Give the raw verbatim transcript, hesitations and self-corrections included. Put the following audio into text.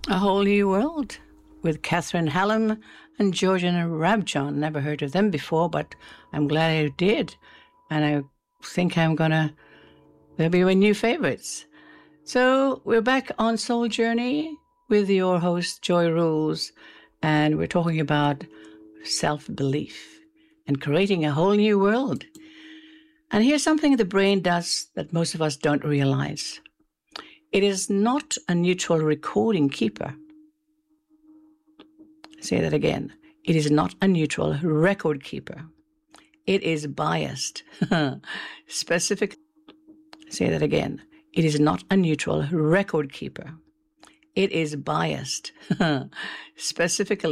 A Whole New World with Catherine Hallam and Georgian Rabjon. Never heard of them before, but I'm glad I did. And I think I'm going to, they'll be my new favorites. So we're back on Soul Journey with your host, Joy Rules. And we're talking about self-belief and creating a whole new world. And here's something the brain does that most of us don't realize. It is not a neutral recording keeper. Say that again. It is not a neutral record keeper. It is biased. Specific. Say that again. It is not a neutral record keeper. It is biased. Specifically.